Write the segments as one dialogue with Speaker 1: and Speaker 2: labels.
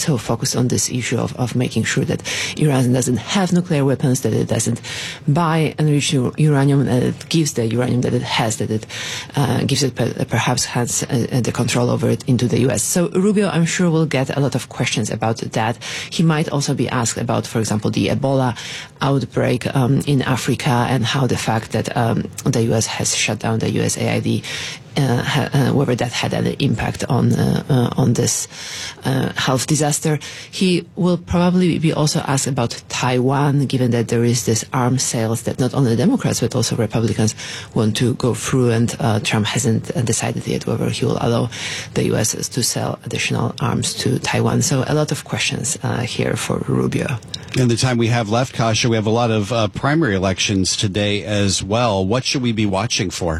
Speaker 1: so focused on this issue of making sure that Iran doesn't have nuclear weapons, that it doesn't buy enriched uranium, that it gives the uranium that it has, that it gives it perhaps has the control over it into the U.S. So Rubio, I'm sure, will get a lot of questions about that. He might also be asked about, for example, the Ebola outbreak in Africa, and how the fact that the U.S. has shut down the USAID, whether that had an impact on this health disaster. He will probably be also asked about Taiwan, given that there is this arms sales that not only Democrats but also Republicans want to go through, and Trump hasn't decided yet whether he will allow the U.S. to sell additional arms to Taiwan. So a lot of questions here for Rubio.
Speaker 2: In the time we have left, Kasia, we have a lot of primary elections today as well. What should we be watching for?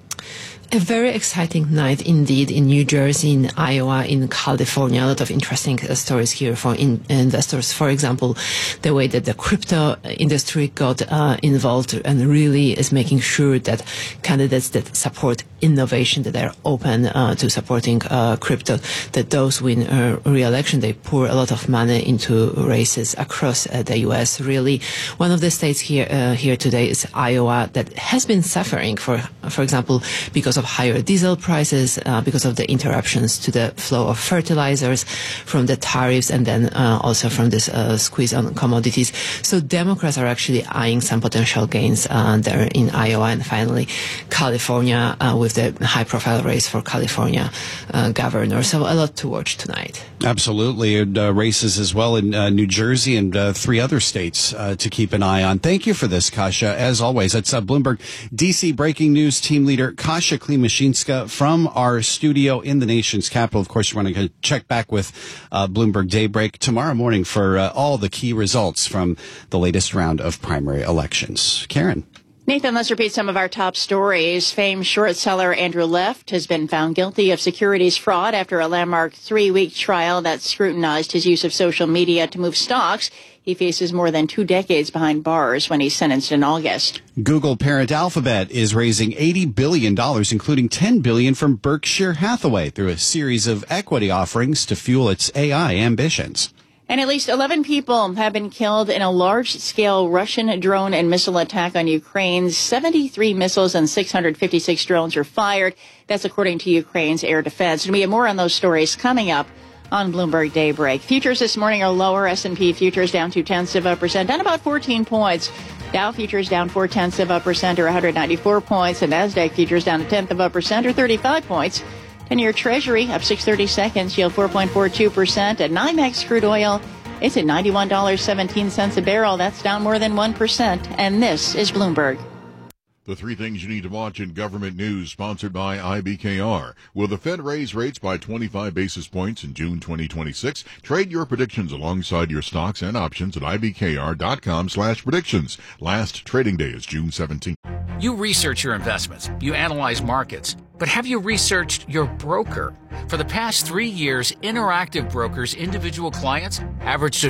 Speaker 1: A very exciting night indeed in New Jersey, in Iowa, in California. A lot of interesting stories here for investors. For example, the way that the crypto industry got involved and really is making sure that candidates that support innovation, that are open to supporting crypto, that those win re-election. They pour a lot of money into races across the U.S. Really, one of the states here today is Iowa, that has been suffering, for example, because of higher diesel prices, because of the interruptions to the flow of fertilizers from the tariffs, and then also from this squeeze on commodities. So Democrats are actually eyeing some potential gains there in Iowa. And finally, California, with the high-profile race for California governor. So a lot to watch tonight.
Speaker 2: Absolutely. And races as well in New Jersey and 3 other states to keep an eye on. Thank you for this, Kasia. As always, that's Bloomberg D.C. Breaking News team leader Kasia Klimashinska from our studio in the nation's capital. Of course, you want to check back with Bloomberg Daybreak tomorrow morning for all the key results from the latest round of primary elections. Karen.
Speaker 3: Nathan, let's repeat some of our top stories. Famed short seller Andrew Left has been found guilty of securities fraud after a landmark 3-week trial that scrutinized his use of social media to move stocks. He faces more than 2 decades behind bars when he's sentenced in August.
Speaker 2: Google parent Alphabet is raising $80 billion, including $10 billion from Berkshire Hathaway, through a series of equity offerings to fuel its AI ambitions.
Speaker 3: And at least 11 people have been killed in a large-scale Russian drone and missile attack on Ukraine. 73 missiles and 656 drones were fired. That's according to Ukraine's air defense. And we have more on those stories coming up on Bloomberg Daybreak. Futures this morning are lower. S&P futures down 0.2%, down about 14 points. Dow futures down 0.4% or 194 points. And NASDAQ futures down 0.1% or 35 points. 10-year Treasury up 6/32, yield 4.42%. At NYMEX crude oil, it's at $91.17 a barrel. That's down more than 1%. And this is Bloomberg.
Speaker 4: The 3 things you need to watch in government news, sponsored by IBKR. Will the Fed raise rates by 25 basis points in June 2026? Trade your predictions alongside your stocks and options at ibkr.com/predictions. Last trading day is June 17th.
Speaker 5: You research your investments. You analyze markets. But have you researched your broker? For the past 3 years, Interactive Brokers' individual clients averaged a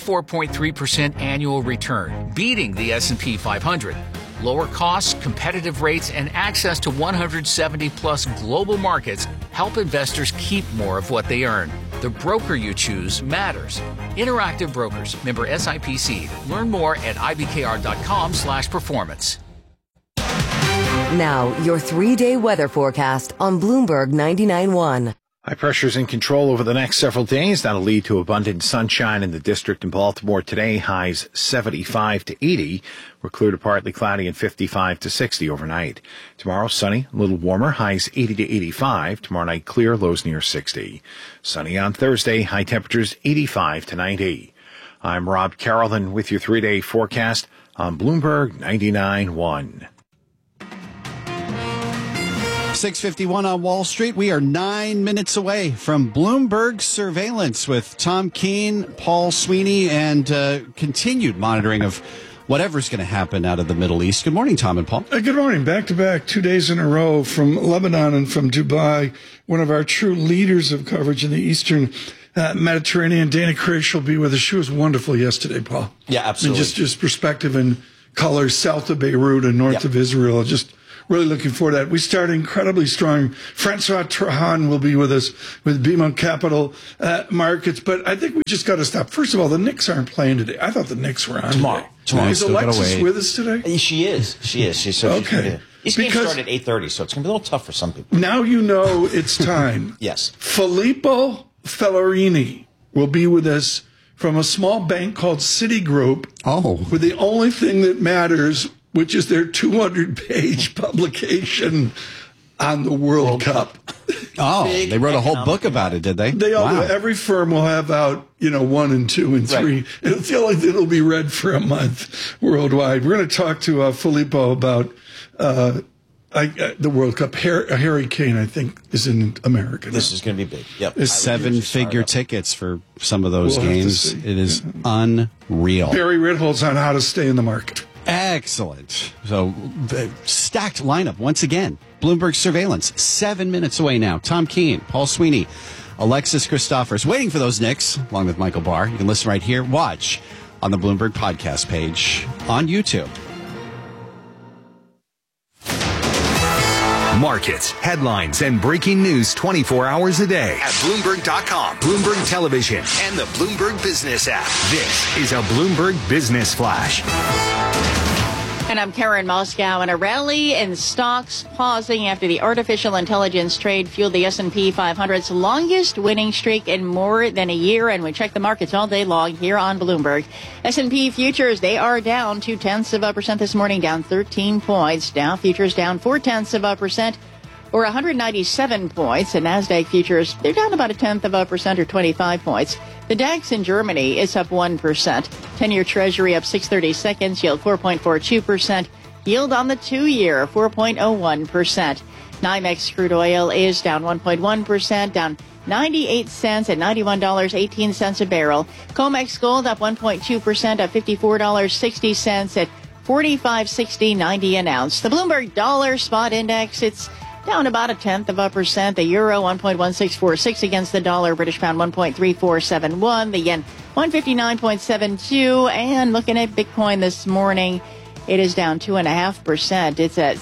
Speaker 5: 24.3% annual return, beating the S&P 500. Lower costs, competitive rates, and access to 170-plus global markets help investors keep more of what they earn. The broker you choose matters. Interactive Brokers, member SIPC. Learn more at ibkr.com/performance.
Speaker 6: Now, your 3-day weather forecast on Bloomberg 99.1.
Speaker 7: High pressure's in control over the next several days. That'll lead to abundant sunshine in the district in Baltimore today. Highs 75 to 80. We're clear to partly cloudy and 55 to 60 overnight. Tomorrow, sunny, a little warmer. Highs 80 to 85. Tomorrow night, clear, lows near 60. Sunny on Thursday. High temperatures 85 to 90. I'm Rob Carrollton with your 3-day forecast on Bloomberg 99.1.
Speaker 2: 6:51 on Wall Street. We are 9 minutes away from Bloomberg surveillance with Tom Keene, Paul Sweeney, and continued monitoring of whatever's going to happen out of the Middle East. Good morning, Tom and Paul.
Speaker 8: Good morning. Back-to-back 2 days in a row from Lebanon and from Dubai. One of our true leaders of coverage in the Eastern Mediterranean. Dana Crash will be with us. She was wonderful yesterday, Paul.
Speaker 2: Yeah, absolutely.
Speaker 8: I mean, just perspective and color south of Beirut and north of Israel. Just really looking forward to that. We start incredibly strong. Francois Trahan will be with us with BMO Capital Markets, but I think we just got to stop. First of all, the Knicks aren't playing today. I thought the Knicks were on
Speaker 9: tomorrow.
Speaker 8: Is Alexis with us today?
Speaker 9: She is. She's okay. These games start at 8:30, so it's going to be a little tough for some people.
Speaker 8: Now you know it's time.
Speaker 9: Yes.
Speaker 8: Filippo Fellerini will be with us from a small bank called Citigroup. With the only thing that matters, which is their 200-page publication on the World Cup.
Speaker 2: They wrote a whole book about it, did they?
Speaker 8: They all do. Every firm will have out, 1 and 2 and 3. Right. It'll feel like it'll be read for a month worldwide. We're going to talk to Filippo about the World Cup. Harry Kane, I think, is in America now.
Speaker 9: This is going to be big. Yep.
Speaker 2: There's 7-figure tickets for some of those games. It is unreal.
Speaker 8: Barry Ritholtz on how to stay in the market.
Speaker 2: Excellent. So, stacked lineup once again. Bloomberg Surveillance, 7 minutes away now. Tom Keene, Paul Sweeney, Alexis Christophers, waiting for those Knicks, along with Michael Barr. You can listen right here. Watch on the Bloomberg podcast page on YouTube.
Speaker 10: Markets, headlines, and breaking news 24 hours a day at Bloomberg.com, Bloomberg Television, and the Bloomberg Business app. This is a Bloomberg Business Flash.
Speaker 3: And I'm Karen Moscow. And a rally in stocks pausing after the artificial intelligence trade fueled the S&P 500's longest winning streak in more than a year. And we check the markets all day long here on Bloomberg. S&P futures, they are down 0.2% this morning, down 13 points. Dow futures down 0.4%. Or 197 points. And NASDAQ futures, they're down about 0.1% or 25 points. The DAX in Germany is up 1%. 10-year Treasury up 6/32, yield 4.42%. Yield on the 2-year, 4.01%. NYMEX crude oil is down 1.1%, down 98 cents at $91.18 a barrel. COMEX gold up 1.2%, up $54.60 at $45.60.90 an ounce. The Bloomberg Dollar Spot Index, it's down about 0.1%. The euro 1.1646 against the dollar. British pound 1.3471. The yen 159.72. And looking at Bitcoin this morning, it is down 2.5%. It's at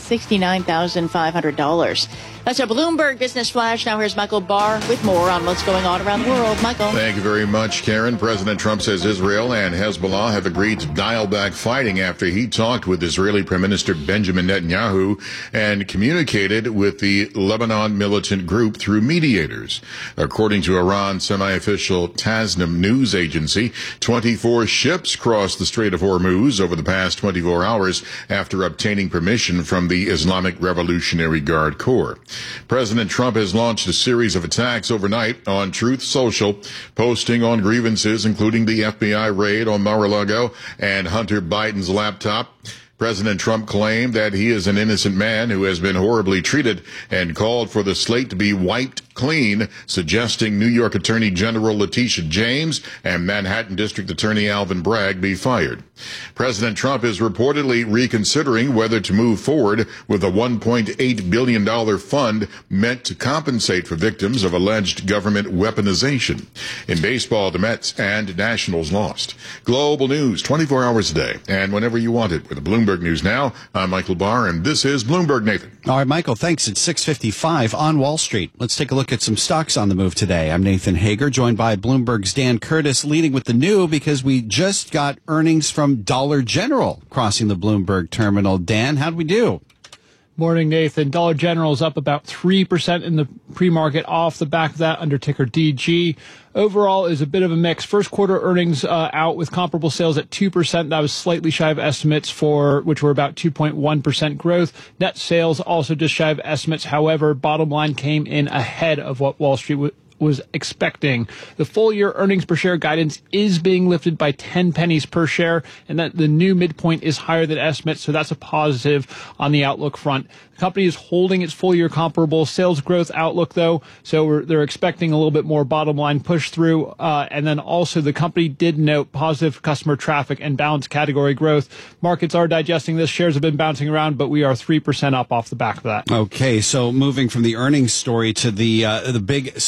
Speaker 3: $69,500. That's a Bloomberg Business Flash. Now here's Michael Barr with more on what's going on around the world. Michael.
Speaker 4: Thank you very much, Karen. President Trump says Israel and Hezbollah have agreed to dial back fighting after he talked with Israeli Prime Minister Benjamin Netanyahu and communicated with the Lebanon militant group through mediators. According to Iran's semi-official Tasnim news agency, 24 ships crossed the Strait of Hormuz over the past 24 hours after obtaining permission from the Islamic Revolutionary Guard Corps. President Trump has launched a series of attacks overnight on Truth Social, posting on grievances, including the FBI raid on Mar-a-Lago and Hunter Biden's laptop. President Trump claimed that he is an innocent man who has been horribly treated and called for the slate to be wiped clean, suggesting New York Attorney General Letitia James and Manhattan District Attorney Alvin Bragg be fired. President Trump is reportedly reconsidering whether to move forward with a $1.8 billion fund meant to compensate for victims of alleged government weaponization. In baseball, the Mets and Nationals lost. Global news 24 hours a day and whenever you want it with the Bloomberg News Now. I'm Michael Barr, and this is Bloomberg Nathan.
Speaker 2: All right, Michael, thanks. It's 6:55 on Wall Street. Let's take a look at some stocks on the move today. I'm Nathan Hager, joined by Bloomberg's Dan Curtis, leading with the new because we just got earnings from Dollar General crossing the Bloomberg terminal. Dan, how'd we do?
Speaker 11: Morning, Nathan. Dollar General is up about 3% in the pre-market off the back of that under ticker DG. Overall is a bit of a mix. First quarter earnings out with comparable sales at 2%. That was slightly shy of estimates which were about 2.1% growth. Net sales also just shy of estimates. However, bottom line came in ahead of what Wall Street was expecting. The full year earnings per share guidance is being lifted by 10 pennies per share, and that the new midpoint is higher than estimates, so that's a positive on the outlook front. The company is holding its full year comparable sales growth outlook, though, so they're expecting a little bit more bottom line push through. And then also the company did note positive customer traffic and balanced category growth. Markets are digesting this. Shares have been bouncing around, but we are 3% up off the back of that.
Speaker 2: Okay, so moving from the earnings story to the big stock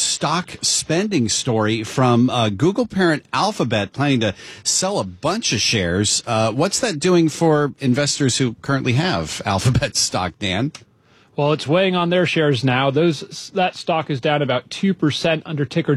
Speaker 2: stock spending story from Google parent Alphabet planning to sell a bunch of shares. What's that doing for investors who currently have Alphabet stock, Dan?
Speaker 11: Well, it's weighing on their shares now. That stock is down about 2% under ticker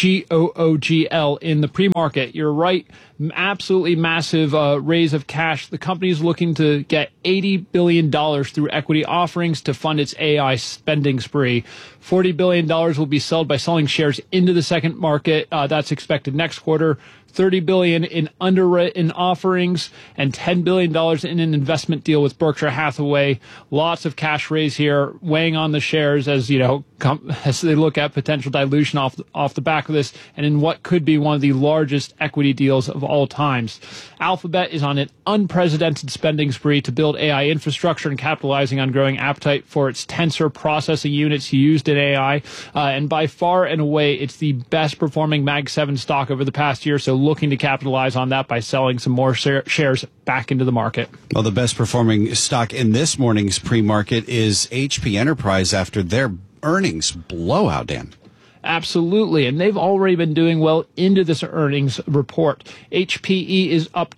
Speaker 11: GOOGL in the pre-market. You're right. Absolutely massive raise of cash. The company is looking to get $80 billion through equity offerings to fund its AI spending spree. $40 billion will be sold by selling shares into the second market. That's expected next quarter. $30 billion in underwritten offerings and $10 billion in an investment deal with Berkshire Hathaway. Lots of cash raise here, weighing on the shares as as they look at potential dilution off the back of this, and in what could be one of the largest equity deals of all times. Alphabet is on an unprecedented spending spree to build AI infrastructure and capitalizing on growing appetite for its tensor processing units used in AI. And by far and away, it's the best performing Mag 7 stock over the past year. So looking to capitalize on that by selling some more shares back into the market.
Speaker 2: Well, the best performing stock in this morning's pre-market is HP Enterprise after their earnings blowout, Dan.
Speaker 11: Absolutely, and they've already been doing well into this earnings report. HPE is up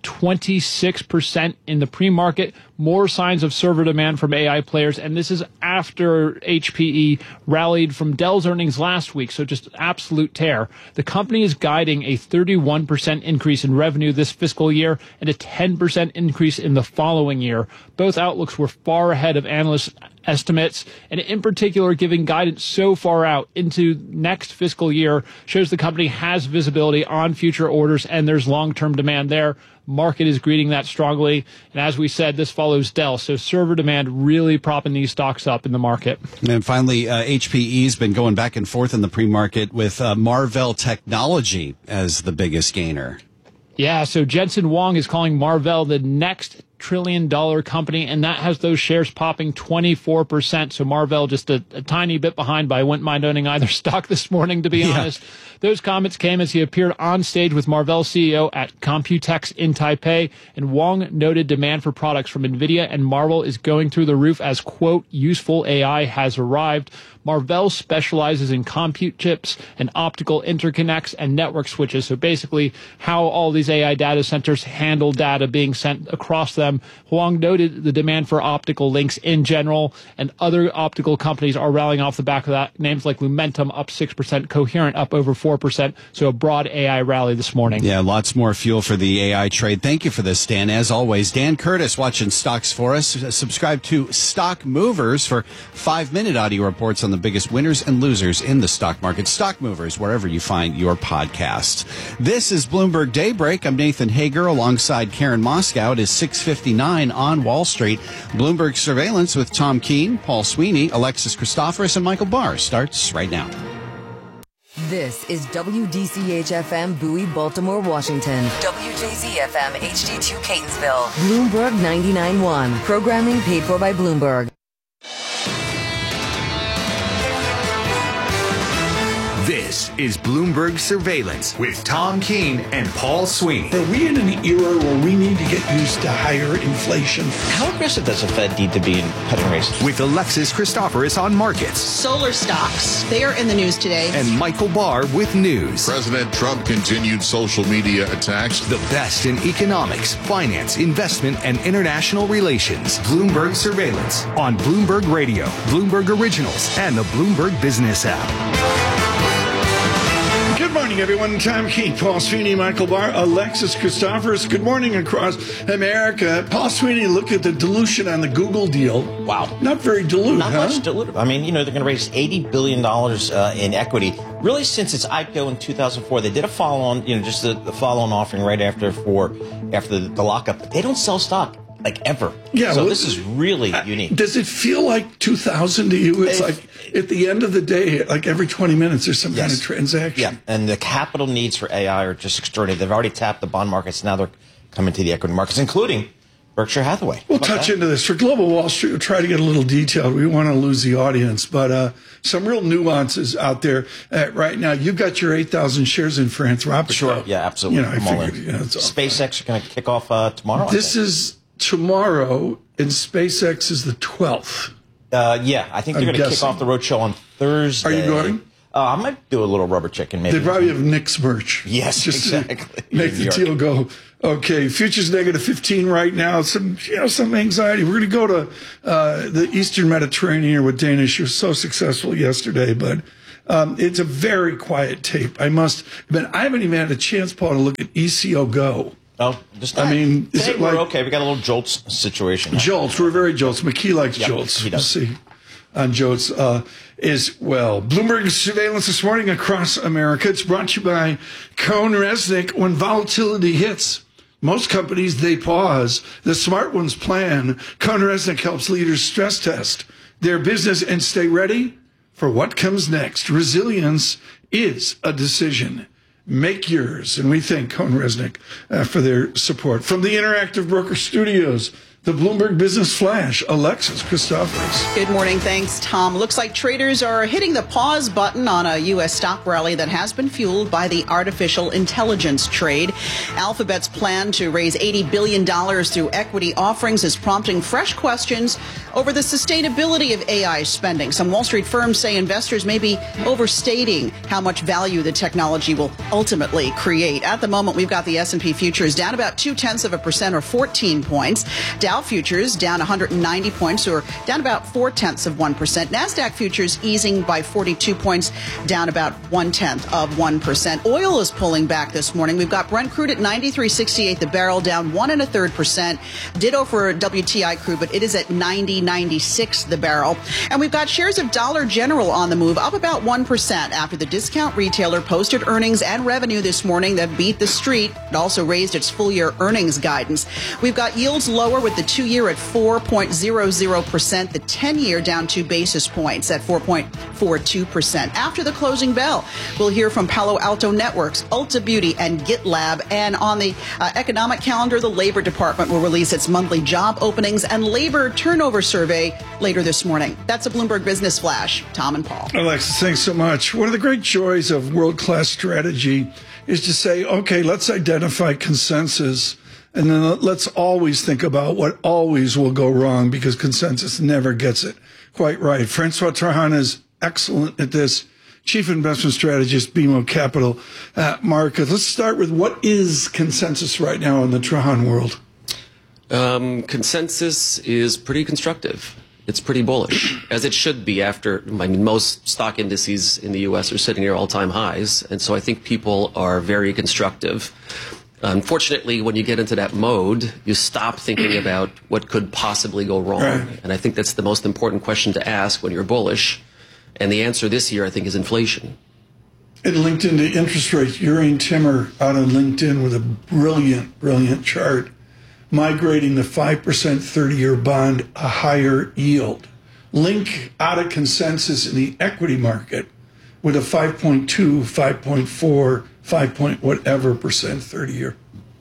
Speaker 11: 26% in the pre-market. More signs of server demand from AI players, and this is after HPE rallied from Dell's earnings last week, so just absolute tear. The company is guiding a 31% increase in revenue this fiscal year and a 10% increase in the following year. Both outlooks were far ahead of analysts' estimates, and in particular, giving guidance so far out into next fiscal year shows the company has visibility on future orders and there's long-term demand there. Market is greeting that strongly. And as we said, this follows Dell. So server demand really propping these stocks up in the market.
Speaker 2: And finally, HPE's been going back and forth in the pre-market with Marvell Technology as the biggest gainer.
Speaker 11: Yeah, so Jensen Huang is calling Marvell the next trillion-dollar company, and that has those shares popping 24%. So Marvell just a tiny bit behind, but I wouldn't mind owning either stock this morning, to be honest. Those comments came as he appeared on stage with Marvell CEO at Computex in Taipei, and Huang noted demand for products from NVIDIA and Marvell is going through the roof as, quote, useful AI has arrived. Marvell specializes in compute chips and optical interconnects and network switches. So basically how all these AI data centers handle data being sent across them. Huang noted the demand for optical links in general, and other optical companies are rallying off the back of that. Names like Lumentum up 6%, Coherent up over 4%. So a broad AI rally this morning.
Speaker 2: Yeah, lots more fuel for the AI trade. Thank you for this, Dan. As always, Dan Curtis watching stocks for us. Subscribe to Stock Movers for 5-minute audio reports on the biggest winners and losers in the stock market. Stock Movers, wherever you find your podcasts. This is Bloomberg Daybreak. I'm Nathan Hager alongside Karen Moscow. It is 6:59 on Wall Street. Bloomberg Surveillance with Tom Keene, Paul Sweeney, Alexis Christoforous, and Michael Barr starts right now.
Speaker 6: This is WDCH-FM Bowie, Baltimore, Washington. WJZ-FM HD2 Catonsville. Bloomberg 99.1. Programming paid for by Bloomberg.
Speaker 10: This is Bloomberg Surveillance with Tom Keene and Paul Sweeney.
Speaker 8: Are we in an era where we need to get used to higher inflation?
Speaker 9: How aggressive does the Fed need to be in cutting rates?
Speaker 10: With Alexis Christoforous on markets.
Speaker 12: Solar stocks, they are in the news today.
Speaker 10: And Michael Barr with news.
Speaker 4: President Trump continued social media attacks.
Speaker 10: The best in economics, finance, investment, and international relations. Bloomberg Surveillance on Bloomberg Radio, Bloomberg Originals, and the Bloomberg Business app.
Speaker 8: Good morning, everyone. Tom Keene, Paul Sweeney, Michael Barr, Alexis Christoforous. Good morning across America. Paul Sweeney, look at the dilution on the Google deal.
Speaker 9: Wow.
Speaker 8: Not very dilutive,
Speaker 9: Not much dilutive. I mean, they're going to raise $80 billion in equity. Really, since its IPO in 2004, they did a follow-on, just the follow-on offering right after the lockup. They don't sell stock. Like ever.
Speaker 8: Yeah.
Speaker 9: So this is really unique.
Speaker 8: Does it feel like 2000 to you? It's like at the end of the day, like every 20 minutes, there's some kind of transaction.
Speaker 9: Yeah. And the capital needs for AI are just extraordinary. They've already tapped the bond markets. Now they're coming to the equity markets, including Berkshire Hathaway.
Speaker 8: We'll touch into this. For Global Wall Street, we'll try to get a little detailed. We want to lose the audience, but some real nuances out there right now. You've got your 8,000 shares in Anthropic.
Speaker 9: Sure. Yeah, absolutely.
Speaker 8: I figured,
Speaker 9: SpaceX are going to kick off tomorrow.
Speaker 8: This is tomorrow, and SpaceX is the 12th.
Speaker 9: Yeah, I think they're going to kick off the roadshow on Thursday.
Speaker 8: Are you going?
Speaker 9: I might do a little rubber chicken, maybe.
Speaker 8: They probably have Knicks merch.
Speaker 9: Yes,
Speaker 8: just
Speaker 9: exactly.
Speaker 8: Make the deal go. Okay, futures negative 15 right now. Some anxiety. We're going to go to the Eastern Mediterranean with Dana. She was so successful yesterday, but it's a very quiet tape. I haven't even had a chance, Paul, to look at ECO Go.
Speaker 9: Oh, just
Speaker 8: I mean, is it
Speaker 9: we're okay. We got a little jolts situation.
Speaker 8: Jolts. We're very jolts. McKee likes
Speaker 9: Yep,
Speaker 8: jolts.
Speaker 9: he does.
Speaker 8: We'll see. On Jolts Bloomberg surveillance this morning across America. It's brought to you by CohnReznick. When volatility hits, most companies, they pause. The smart ones plan. CohnReznick helps leaders stress test their business and stay ready for what comes next. Resilience is a decision. Make yours. And we thank CohnReznick for their support. From the Interactive Broker Studios, the Bloomberg Business Flash, Alexis Christoforous.
Speaker 12: Good morning. Thanks, Tom. Looks like traders are hitting the pause button on a U.S. stock rally that has been fueled by the artificial intelligence trade. Alphabet's plan to raise $80 billion through equity offerings is prompting fresh questions over the sustainability of AI spending. Some Wall Street firms say investors may be overstating how much value the technology will ultimately create. At the moment, we've got the S&P futures down about 0.2% or 14 points. Dow futures down 190 points or down about 0.4%. NASDAQ futures easing by 42 points, down about 0.1%. Oil is pulling back this morning. We've got Brent crude at 93.68 the barrel, down 1.33%. Ditto for WTI crude, but it is at 90.96 the barrel. And we've got shares of Dollar General on the move, up about 1% after the discount retailer posted earnings and revenue this morning that beat the street. It also raised its full-year earnings guidance. We've got yields lower with the 2-year at 4.00%, the 10-year down 2 basis points at 4.42%. After the closing bell, we'll hear from Palo Alto Networks, Ulta Beauty, and GitLab. And on the economic calendar, the Labor Department will release its monthly job openings and labor turnover survey later this morning. That's a Bloomberg Business Flash. Tom and Paul.
Speaker 8: Alexis, thanks so much. One of the great joys of world-class strategy is to say, okay, let's identify consensus. And then let's always think about what always will go wrong, because consensus never gets it quite right. Francois Trahan is excellent at this. Chief Investment Strategist, BMO Capital Markets. Let's start with what is consensus right now in the Trahan world?
Speaker 13: Consensus is pretty constructive. It's pretty bullish, as it should be after, most stock indices in the U.S. are sitting near all-time highs. And so I think people are very constructive. Unfortunately, when you get into that mode, you stop thinking about what could possibly go wrong. Right. And I think that's the most important question to ask when you're bullish. And the answer this year, I think, is inflation.
Speaker 8: It linked into interest rates. Urian Timmer out on LinkedIn with a brilliant chart, migrating the 5% 30-year bond a higher yield. Link out of consensus in the equity market with a 5.2, 5.4, 5 whatever percent 30-year.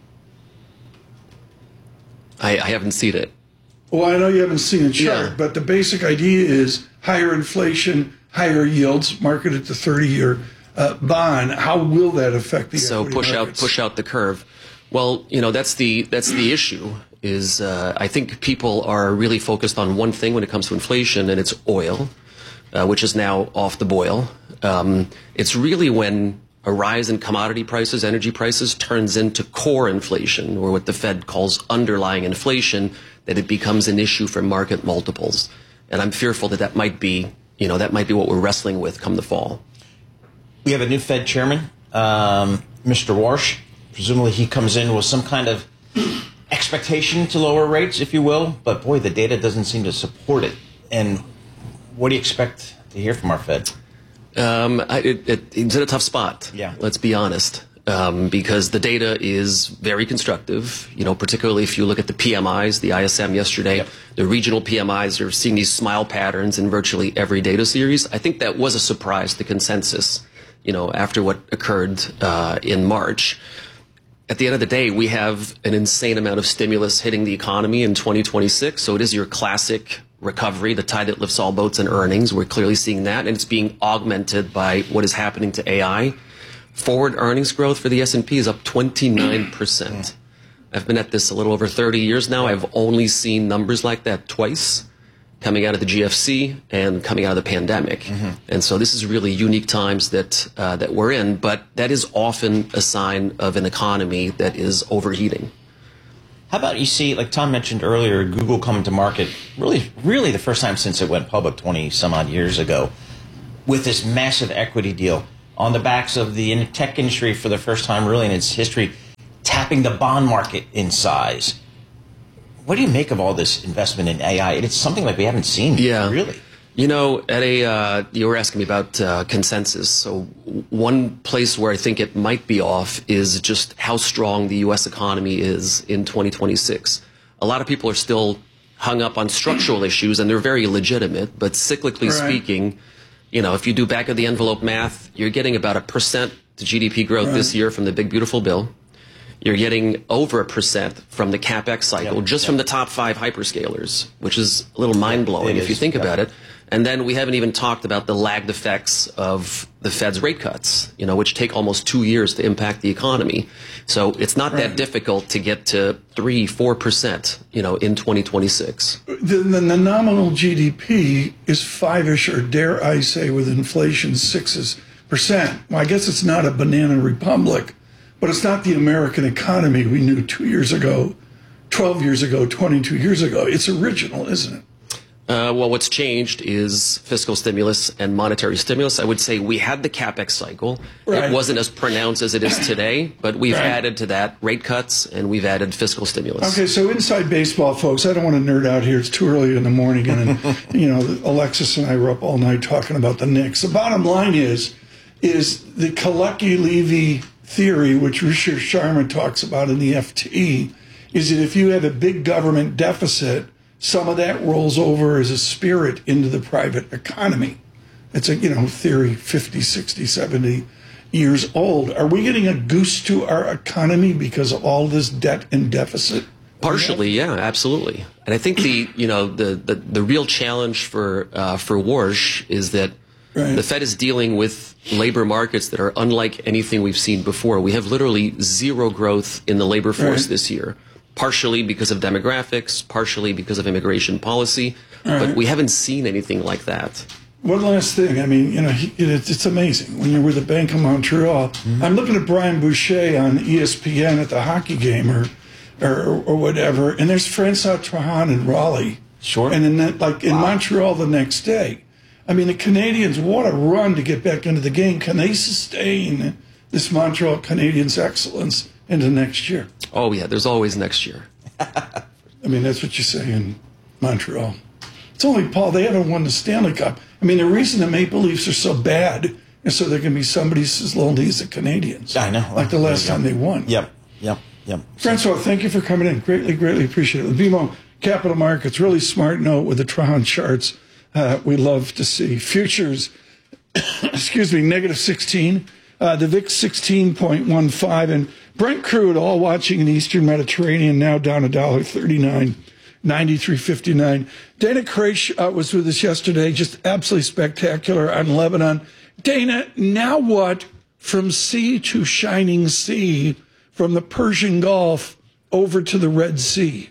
Speaker 13: I haven't seen it.
Speaker 8: Well, I know you haven't seen the chart, but the basic idea is higher inflation, higher yields, market at the 30-year bond. How will that affect the equity markets?
Speaker 13: push out the curve. Well, that's the issue. Is I think people are really focused on one thing when it comes to inflation, and it's oil, which is now off the boil. It's really when a rise in commodity prices, energy prices, turns into core inflation, or what the Fed calls underlying inflation, that it becomes an issue for market multiples. And I'm fearful that might be what we're wrestling with come the fall.
Speaker 9: We have a new Fed chairman, Mr. Warsh. Presumably he comes in with some kind of expectation to lower rates, if you will. But boy, the data doesn't seem to support it. And what do you expect to hear from our Fed?
Speaker 13: It's in a tough spot.
Speaker 9: Yeah.
Speaker 13: Let's be honest. Because the data is very constructive, particularly if you look at the PMIs, the ISM yesterday, yep. The regional PMIs are seeing these smile patterns in virtually every data series. I think that was a surprise to consensus, after what occurred in March. At the end of the day, we have an insane amount of stimulus hitting the economy in 2026. So it is your classic recovery, the tide that lifts all boats and earnings. We're clearly seeing that, and it's being augmented by what is happening to AI. Forward earnings growth for the S&P is up 29%. I've been at this a little over 30 years now. I've only seen numbers like that twice. coming out of the GFC and coming out of the pandemic. Mm-hmm. And so this is really unique times that we're in, but that is often a sign of an economy that is overheating.
Speaker 9: How about you see, like Tom mentioned earlier, Google coming to market really the first time since it went public 20 some odd years ago with this massive equity deal on the backs of the tech industry for the first time really in its history, tapping the bond market in size. What do you make of all this investment in AI? It's something like we haven't seen, really.
Speaker 13: You know, you were asking me about consensus. So one place where I think it might be off is just how strong the U.S. economy is in 2026. A lot of people are still hung up on structural issues, and they're very legitimate. But cyclically speaking, you know, if you do back of the envelope math, you're getting about 1% to GDP growth this year from the big beautiful bill. You're getting over 1% from the CapEx cycle, from the top 5 hyperscalers, which is a little mind-blowing if you think about it. And then we haven't even talked about the lagged effects of the Fed's rate cuts, you know, which take almost 2 years to impact the economy. So it's not that difficult to get to 3-4%, you know, in 2026.
Speaker 8: The nominal GDP is 5-ish, or dare I say, with inflation 6%. Well, I guess it's not a banana republic, but it's not the American economy we knew 2 years ago, 12 years ago, 22 years ago. It's original, isn't it?
Speaker 13: Well, what's changed is fiscal stimulus and monetary stimulus. I would say we had the CapEx cycle. It wasn't as pronounced as it is today, but we've added to that rate cuts and we've added fiscal stimulus.
Speaker 8: Okay, so inside baseball, folks, I don't want to nerd out here. It's too early in the morning. And, you know, Alexis and I were up all night talking about the Knicks. The bottom line is the Kalecki-Levy theory, which Richard Sharma talks about in the FT, is that if you have a big government deficit, some of that rolls over as a spirit into the private economy. It's a, theory 50, 60, 70 years old. Are we getting a goose to our economy because of all this debt and deficit?
Speaker 13: Partially, yeah, absolutely. And I think the real challenge for Warsh is that the Fed is dealing with labor markets that are unlike anything we've seen before. We have literally zero growth in the labor force this year. Partially because of demographics, partially because of immigration policy, but we haven't seen anything like that.
Speaker 8: One last thing. I mean, it's amazing when you're with the Bank of Montreal. I'm looking at Brian Boucher on ESPN at the hockey game or whatever, and there's Francois Trahan in Raleigh.
Speaker 9: Sure.
Speaker 8: And then, in Montreal the next day. I mean, the Canadians, what a run to get back into the game. Can they sustain this Montreal Canadiens excellence into next year?
Speaker 13: Oh, yeah, there's always next year.
Speaker 8: I mean, that's what you say in Montreal. It's only, Paul, they haven't won the Stanley Cup. I mean, the reason the Maple Leafs are so bad is so there can be somebody as lonely as the Canadians.
Speaker 9: I know.
Speaker 8: Like the last time they won.
Speaker 9: Yep.
Speaker 8: Francois, thank you for coming in. Greatly appreciate it. BMO Capital Markets, really smart note with the Tron charts. We love to see. Futures, negative 16. The VIX 16.15, and Brent crude, all watching in the Eastern Mediterranean, now down $1.39, 93.59. Dana Kraish was with us yesterday, just absolutely spectacular on Lebanon. Dana, now what from sea to shining sea, from the Persian Gulf over to the Red Sea?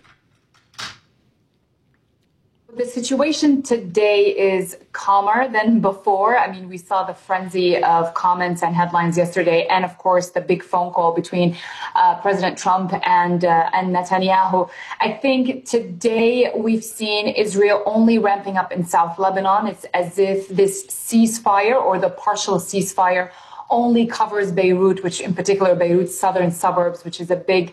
Speaker 14: The situation today is calmer than before. I mean, we saw the frenzy of comments and headlines yesterday, and of course, the big phone call between President Trump and Netanyahu. I think today we've seen Israel only ramping up in South Lebanon. It's as if this ceasefire, or the partial ceasefire, only covers Beirut, which in particular Beirut's southern suburbs, which is a big,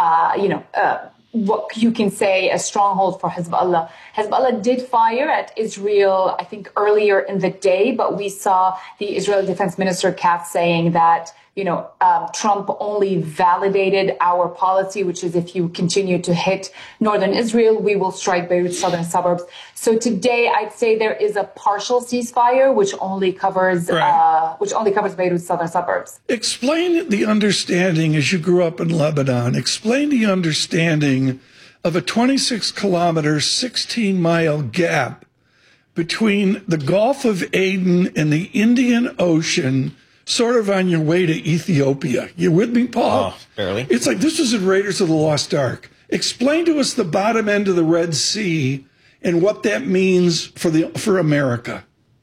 Speaker 14: what you can say a stronghold for Hezbollah. Hezbollah did fire at Israel, I think, earlier in the day, but we saw the Israeli Defense Minister Katz saying that, Trump only validated our policy, which is if you continue to hit northern Israel, we will strike Beirut's southern suburbs. So today, I'd say there is a partial ceasefire, which only covers Beirut's southern suburbs.
Speaker 8: Explain the understanding, as you grew up in Lebanon, explain the understanding of a 26-kilometer, 16-mile gap between the Gulf of Aden and the Indian Ocean, sort of on your way to Ethiopia. You with me, Paul?
Speaker 9: Oh, barely.
Speaker 8: It's like this was in Raiders of the Lost Ark. Explain to us the bottom end of the Red Sea and what that means for America?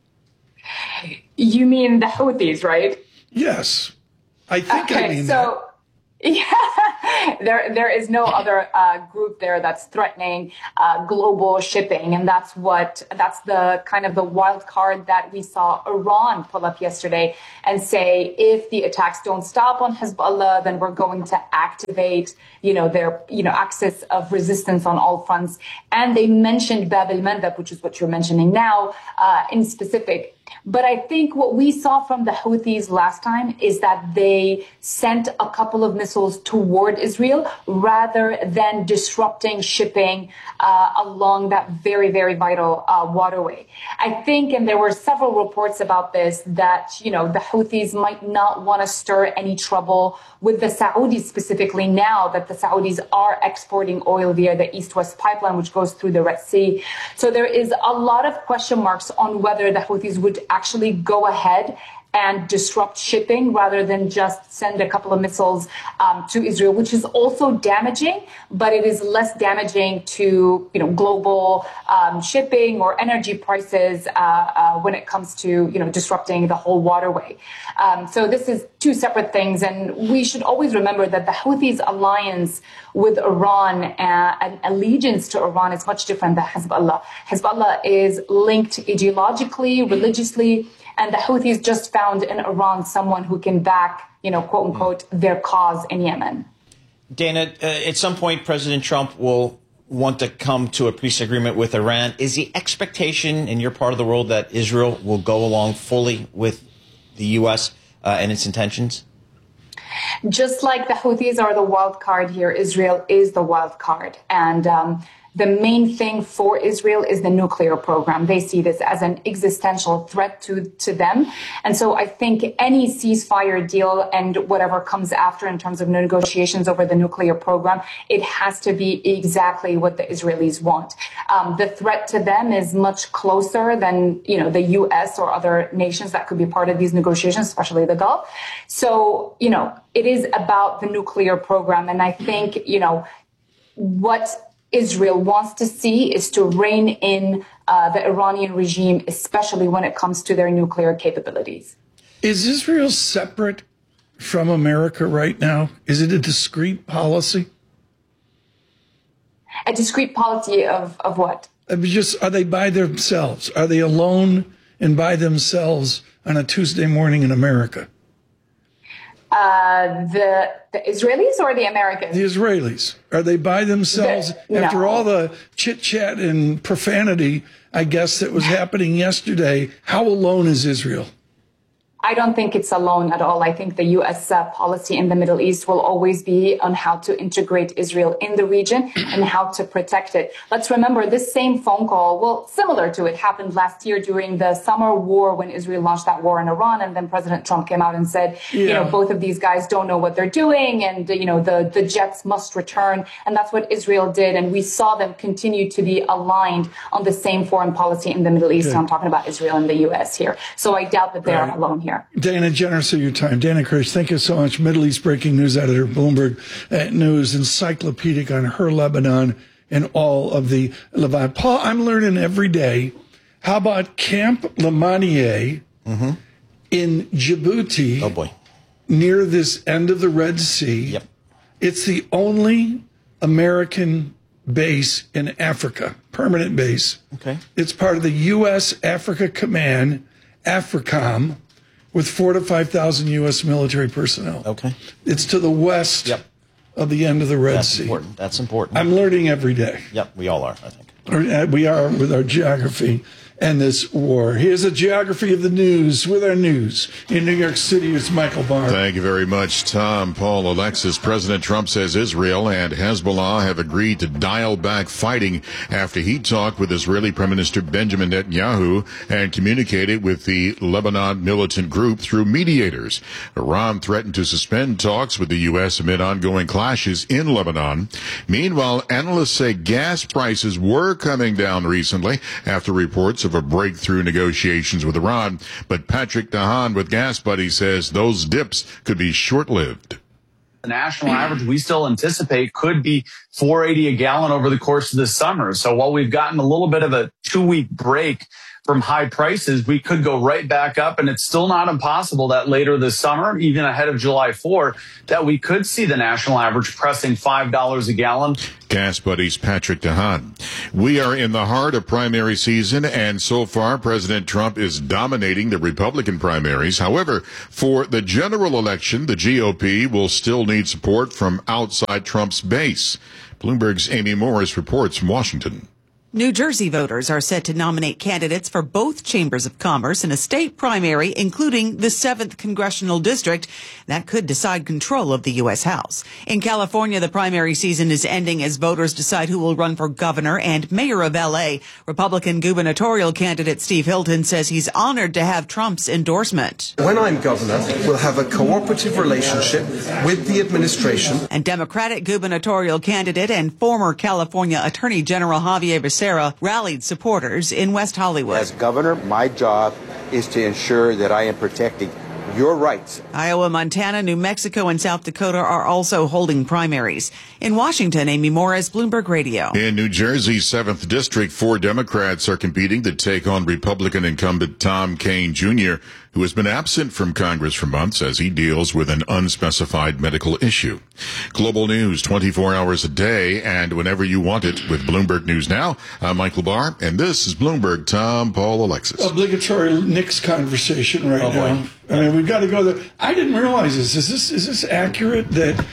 Speaker 14: You mean the Houthis, right?
Speaker 8: Yes. I think
Speaker 14: okay,
Speaker 8: I mean
Speaker 14: so, yeah, there is no other group there that's threatening global shipping, and that's the kind of the wild card that we saw Iran pull up yesterday and say, if the attacks don't stop on Hezbollah, then we're going to activate, their, axis of resistance on all fronts. And they mentioned Bab el-Mandab, which is what you're mentioning now, in specific. But I think what we saw from the Houthis last time is that they sent a couple of missiles toward Israel rather than disrupting shipping along that very, very vital waterway. I think, and there were several reports about this, that, the Houthis might not want to stir any trouble with the Saudis specifically now that the Saudis are exporting oil via the East-West pipeline, which goes through the Red Sea. So there is a lot of question marks on whether the Houthis would actually go ahead and disrupt shipping rather than just send a couple of missiles to Israel, which is also damaging, but it is less damaging to global shipping or energy prices when it comes to disrupting the whole waterway. So this is two separate things, and we should always remember that the Houthis' alliance with Iran and allegiance to Iran is much different than Hezbollah. Hezbollah is linked ideologically, religiously, and the Houthis just found in Iran someone who can back, quote unquote, their cause in Yemen.
Speaker 9: Dana, at some point, President Trump will want to come to a peace agreement with Iran. Is the expectation in your part of the world that Israel will go along fully with the U.S. And its intentions?
Speaker 14: Just like the Houthis are the wild card here, Israel is the wild card. And the main thing for Israel is the nuclear program. They see this as an existential threat to them. And so I think any ceasefire deal and whatever comes after in terms of negotiations over the nuclear program, it has to be exactly what the Israelis want. The threat to them is much closer than, the U.S. or other nations that could be part of these negotiations, especially the Gulf. So, it is about the nuclear program. And I think, what Israel wants to see is to rein in the Iranian regime, especially when it comes to their nuclear capabilities.
Speaker 8: Is Israel separate from America right now? Is it a discrete policy?
Speaker 14: A discrete policy of what?
Speaker 8: Are they by themselves? Are they alone and by themselves on a Tuesday morning in America?
Speaker 14: The Israelis or the Americans?
Speaker 8: The Israelis. Are they by themselves after all the chit-chat and profanity, I guess, that was happening yesterday? How alone is Israel?
Speaker 14: I don't think it's alone at all. I think the U.S. Policy in the Middle East will always be on how to integrate Israel in the region and how to protect it. Let's remember this same phone call, well, similar to it, happened last year during the summer war when Israel launched that war in Iran. And then President Trump came out and said, both of these guys don't know what they're doing. And, the jets must return. And that's what Israel did. And we saw them continue to be aligned on the same foreign policy in the Middle East. And I'm talking about Israel and the U.S. here. So I doubt that they are alone here.
Speaker 8: Dana, generous of your time. Dana Kreisch, thank you so much. Middle East breaking news editor, Bloomberg News, encyclopedic on her Lebanon and all of the Levant. Paul, I'm learning every day. How about Camp Lemanier in Djibouti?
Speaker 9: Oh, boy.
Speaker 8: Near this end of the Red Sea.
Speaker 9: Yep.
Speaker 8: It's the only American base in Africa, permanent base.
Speaker 9: Okay.
Speaker 8: It's part of the U.S. Africa Command, AFRICOM, with 4,000 to 5,000 U.S. military personnel.
Speaker 9: Okay.
Speaker 8: It's to the west of the end of the Red Sea.
Speaker 9: Important. That's important.
Speaker 8: I'm learning every day.
Speaker 9: Yep, we all are, I think.
Speaker 8: We are with our geography and this war. Here's a geography of the news with our news. In New York City, it's Michael Barr.
Speaker 4: Thank you very much, Tom. Paul, Alexis. President Trump says Israel and Hezbollah have agreed to dial back fighting after he talked with Israeli Prime Minister Benjamin Netanyahu and communicated with the Lebanon militant group through mediators. Iran threatened to suspend talks with the U.S. amid ongoing clashes in Lebanon. Meanwhile, analysts say gas prices were coming down recently after reports of a breakthrough negotiations with Iran. But Patrick Dahan with Gas Buddy says those dips could be short-lived.
Speaker 15: The national average we still anticipate could be $4.80 a gallon over the course of the summer. So while we've gotten a little bit of a 2-week break from high prices, we could go right back up. And it's still not impossible that later this summer, even ahead of July 4, that we could see the national average pressing $5 a gallon.
Speaker 4: Gas Buddy's Patrick DeHaan. We are in the heart of primary season, and so far, President Trump is dominating the Republican primaries. However, for the general election, the GOP will still need support from outside Trump's base. Bloomberg's Amy Morris reports from Washington.
Speaker 16: New Jersey voters are set to nominate candidates for both chambers of commerce in a state primary, including the 7th congressional district that could decide control of the U.S. House. In California, the primary season is ending as voters decide who will run for governor and mayor of L.A. Republican gubernatorial candidate Steve Hilton says he's honored to have Trump's endorsement.
Speaker 17: When I'm governor, we'll have a cooperative relationship with the administration.
Speaker 16: And Democratic gubernatorial candidate and former California Attorney General Javier Becerra rallied supporters in West Hollywood.
Speaker 18: As governor, my job is to ensure that I am protecting your rights.
Speaker 16: Iowa, Montana, New Mexico, and South Dakota are also holding primaries. In Washington, Amy Morris, Bloomberg Radio.
Speaker 4: In New Jersey's 7th District, 4 Democrats are competing to take on Republican incumbent Tom Kean Jr., who has been absent from Congress for months as he deals with an unspecified medical issue. Global news 24 hours a day and whenever you want it with Bloomberg News Now. I'm Michael Barr, and this is Bloomberg Tom, Paul, Alexis.
Speaker 8: Obligatory Knicks conversation right now. I mean, we've got to go there. I didn't realize this. Is this accurate that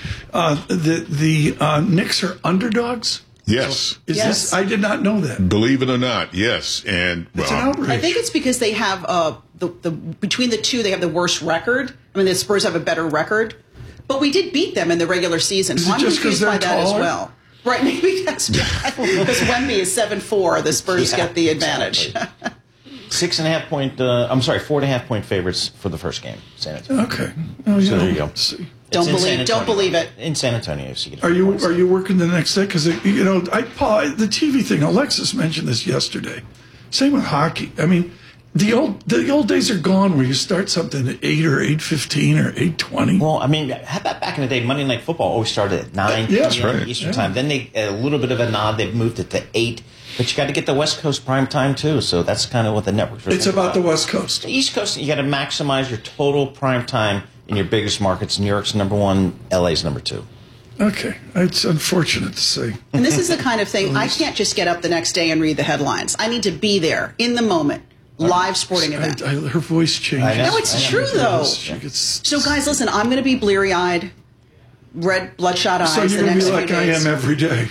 Speaker 8: the Knicks are underdogs?
Speaker 4: Yes.
Speaker 8: This? I did not know that.
Speaker 4: Believe it or not, yes. And
Speaker 8: it's an outrage.
Speaker 12: I think it's because they have between the two, they have the worst record. I mean, the Spurs have a better record, but we did beat them in the regular season.
Speaker 8: Is it just because they're taller?
Speaker 12: As well. Right, maybe that's because Wemby is 7'4", the Spurs get the advantage.
Speaker 9: 4.5 point favorites for the first game. San Antonio.
Speaker 8: Okay.
Speaker 9: So there you go.
Speaker 12: Don't believe it.
Speaker 9: In San Antonio. So
Speaker 8: are you working the next day? Because Paul, the TV thing. Alexis mentioned this yesterday. Same with hockey. I mean, the old days are gone where you start something at 8 or 8:15 or 8:20.
Speaker 9: Well, I mean, how about back in the day? Monday Night Football always started at 9 p.m. Eastern time. Then they a little bit of a nod. They've moved it to 8. But you got to get the West Coast prime time too. So that's kind of what the networks are.
Speaker 8: It's about the West Coast.
Speaker 9: The East Coast, you got to maximize your total prime time in your biggest markets. New York's number 1, LA's number 2.
Speaker 8: Okay, it's unfortunate to say.
Speaker 12: And this is the kind of thing I can't just get up the next day and read the headlines. I need to be there in the moment. Live sporting event.
Speaker 8: Her voice changed.
Speaker 12: No, it's true though. So guys, listen, I'm going to be bleary-eyed, red bloodshot eyes.
Speaker 8: So you're going to be like I am every day.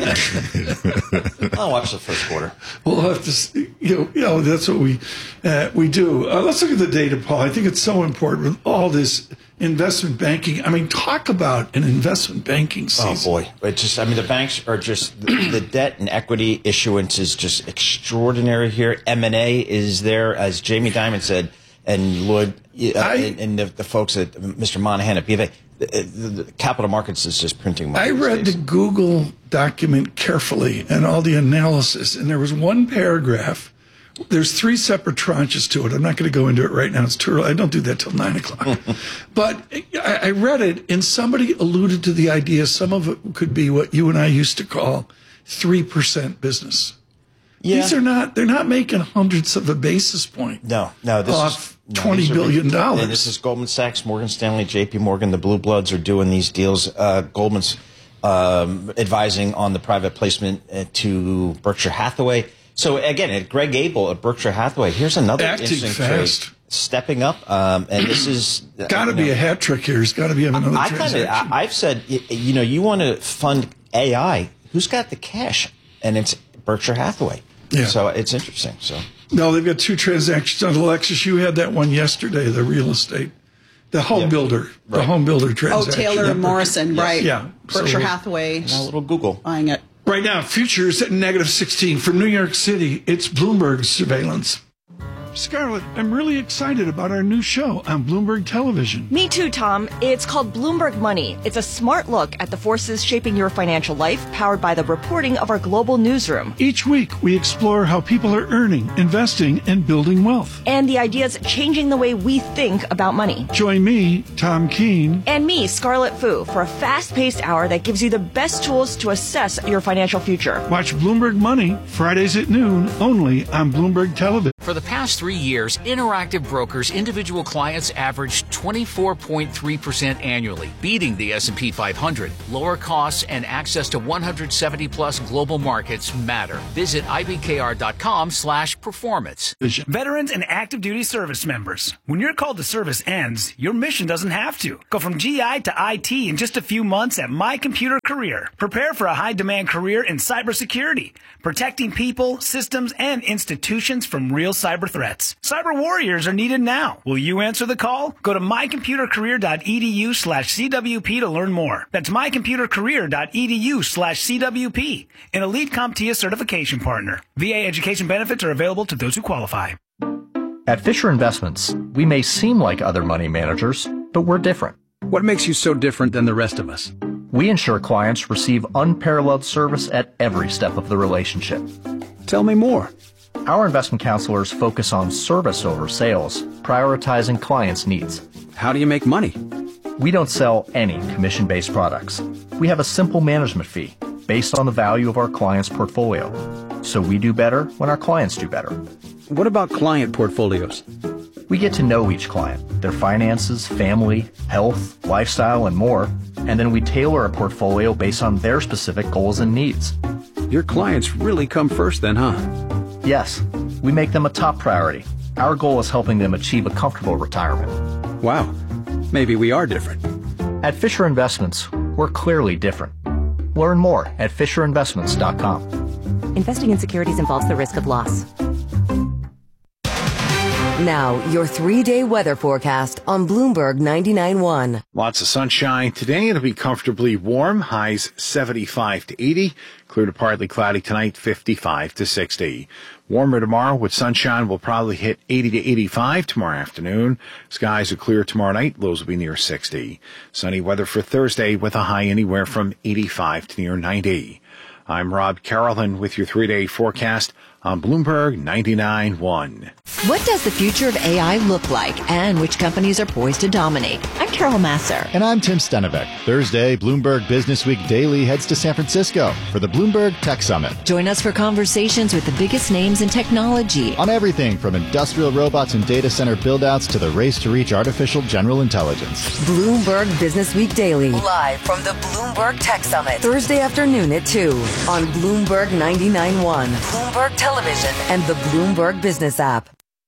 Speaker 9: I'll watch the first quarter.
Speaker 8: We'll have to see, that's what we do. Let's look at the data, Paul. I think it's so important with all this investment banking. I mean, talk about an investment banking season.
Speaker 9: Oh boy, the banks are just the debt and equity issuance is just extraordinary here. M&A is there, as Jamie Dimon said, and Lloyd and the folks at Mr. Monahan at BofA. The capital markets is just printing money.
Speaker 8: I read the Google document carefully and all the analysis, and there was one paragraph. There's 3 separate tranches to it. I'm not going to go into it right now. It's too early. I don't do that till 9 o'clock. But I read it, and somebody alluded to the idea some of it could be what you and I used to call 3% business. Yeah. They're not making hundreds of a basis point.
Speaker 9: No, this
Speaker 8: off $20 billion.
Speaker 9: And this is Goldman Sachs, Morgan Stanley, JP Morgan. The Blue Bloods are doing these deals. Goldman's advising on the private placement to Berkshire Hathaway. So again, Greg Abel at Berkshire Hathaway. Here's another interesting trade. Stepping up, and this is
Speaker 8: got to be a hat trick here. There's got to be another transaction.
Speaker 9: I've said, you want to fund AI. Who's got the cash? And it's Berkshire Hathaway.
Speaker 8: Yeah.
Speaker 9: So it's interesting. So
Speaker 8: no, they've got 2 transactions on Alexis. You had that one yesterday, the real estate, the home builder, the home builder transaction.
Speaker 12: Oh, Taylor and Morrison, right?
Speaker 8: Yeah.
Speaker 12: Berkshire Hathaway.
Speaker 9: A little Google
Speaker 12: buying it.
Speaker 8: Right now, futures at -16 from New York City. It's Bloomberg surveillance. Scarlett, I'm really excited about our new show on Bloomberg Television.
Speaker 19: Me too, Tom. It's called Bloomberg Money. It's a smart look at the forces shaping your financial life, powered by the reporting of our global newsroom.
Speaker 8: Each week, we explore how people are earning, investing, and building wealth.
Speaker 19: And the ideas changing the way we think about money.
Speaker 8: Join me, Tom Keene.
Speaker 19: And me, Scarlett Fu, for a fast-paced hour that gives you the best tools to assess your financial future.
Speaker 8: Watch Bloomberg Money, Fridays at noon, only on Bloomberg Television.
Speaker 5: For the past 3 years, Interactive Brokers individual clients averaged 24.3% annually, beating the S&P 500. Lower costs and access to 170-plus global markets matter. Visit ibkr.com/performance.
Speaker 20: Veterans and active duty service members. When your call to service ends, your mission doesn't have to. Go from GI to IT in just a few months at My Computer Career. Prepare for a high-demand career in cybersecurity, protecting people, systems, and institutions from real cyber threats. Cyber warriors are needed now. Will you answer the call? Go to mycomputercareer.edu/CWP to learn more. That's mycomputercareer.edu/CWP, an elite CompTIA certification partner. VA education benefits are available to those who qualify.
Speaker 21: At Fisher Investments, we may seem like other money managers, but we're different.
Speaker 22: What makes you so different than the rest of us?
Speaker 21: We ensure clients receive unparalleled service at every step of the relationship.
Speaker 22: Tell me more.
Speaker 21: Our investment counselors focus on service over sales, prioritizing clients' needs.
Speaker 22: How do you make money?
Speaker 21: We don't sell any commission-based products. We have a simple management fee based on the value of our client's portfolio. So we do better when our clients do better.
Speaker 22: What about client portfolios?
Speaker 21: We get to know each client, their finances, family, health, lifestyle, and more, and then we tailor a portfolio based on their specific goals and needs.
Speaker 22: Your clients really come first then, huh?
Speaker 21: Yes, we make them a top priority. Our goal is helping them achieve a comfortable retirement.
Speaker 22: Wow, maybe we are different.
Speaker 21: At Fisher Investments, we're clearly different. Learn more at FisherInvestments.com.
Speaker 23: Investing in securities involves the risk of loss.
Speaker 6: Now, your 3-day weather forecast on Bloomberg 99.1.
Speaker 7: Lots of sunshine today. It'll be comfortably warm. Highs 75 to 80. Clear to partly cloudy tonight, 55 to 60. Warmer tomorrow with sunshine. Will probably hit 80 to 85 tomorrow afternoon. Skies are clear tomorrow night. Lows will be near 60. Sunny weather for Thursday with a high anywhere from 85 to near 90. I'm Rob Carolan with your 3-day forecast on Bloomberg 99.1.
Speaker 24: What does the future of AI look like, and which companies are poised to dominate? I'm Carol Masser.
Speaker 25: And I'm Tim Stenevec. Thursday, Bloomberg Business Week Daily heads to San Francisco for the Bloomberg Tech Summit.
Speaker 24: Join us for conversations with the biggest names in technology.
Speaker 25: On everything from industrial robots and data center build-outs to the race to reach artificial general intelligence.
Speaker 6: Bloomberg Business Week Daily. Live from the Bloomberg Tech Summit. Thursday afternoon at 2 on Bloomberg 99.1. Bloomberg Television and the Bloomberg Business app.